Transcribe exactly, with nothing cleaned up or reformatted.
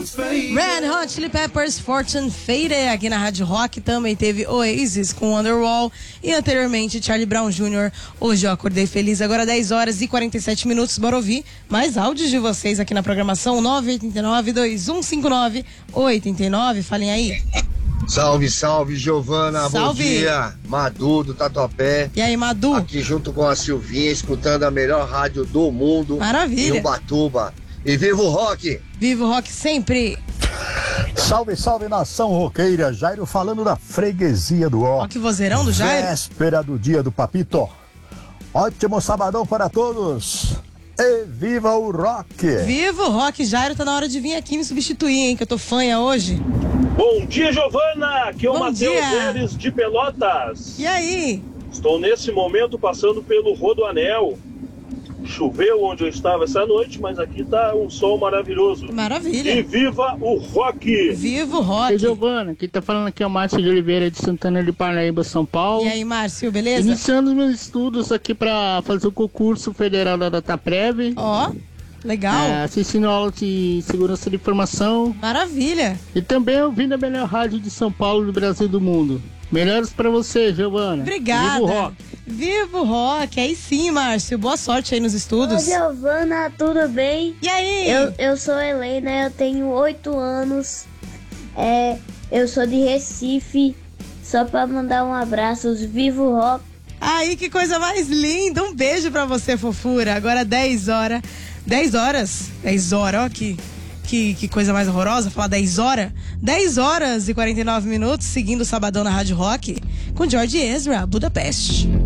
Red Hot Chili Peppers, Fortune Faded, aqui na Rádio Rock. Também teve Oasis com Wonderwall e anteriormente Charlie Brown Júnior Hoje eu acordei feliz. Agora dez horas e quarenta e sete minutos. Bora ouvir mais áudios de vocês aqui na programação. Nove oito nove, dois um cinco nove, oito nove. Falem aí. Salve, salve, Giovana, Salve. Bom dia. Madu do Tatuapé. E aí, Madu? Aqui junto com a Silvinha, escutando a melhor rádio do mundo. Maravilha. Em Ubatuba. E viva o rock! Viva o rock sempre! Salve, salve, nação roqueira. Jairo falando da freguesia do Ó. Ó, que vozeirão do Jairo. Véspera do dia do Papito. Ótimo sabadão para todos. E viva o rock! Viva o rock, Jairo. Tá na hora de vir aqui me substituir, hein? Que eu tô fanha hoje. Bom dia, Giovana. Aqui é o Bom Matheus dia. Neres de Pelotas. E aí? Estou nesse momento passando pelo Rodoanel. Choveu onde eu estava essa noite, mas aqui tá um sol maravilhoso. Maravilha. E viva o rock! Viva o rock! Oi, Giovana, quem tá falando aqui é o Márcio de Oliveira de Santana de Parnaíba, São Paulo. E aí, Márcio, beleza? Iniciando os meus estudos aqui para fazer o concurso federal da Dataprev. Ó, legal. É, assistindo aula de segurança de informação. Maravilha. E também ouvindo a melhor rádio de São Paulo, do Brasil e do mundo. Melhores pra você, Giovana. Obrigada. Viva o rock. Viva o rock. Aí sim, Márcio. Boa sorte aí nos estudos. Oi, Giovana, tudo bem? E aí? Eu, eu sou Helena, eu tenho oito anos. É, eu sou de Recife. Só pra mandar um abraço, viva o rock. Aí, que coisa mais linda. Um beijo pra você, fofura. Agora dez horas. dez horas? dez horas, ó que, que, que coisa mais horrorosa falar dez horas. dez horas e quarenta e nove minutos, seguindo o Sabadão na Rádio Rock, com George Ezra, Budapeste.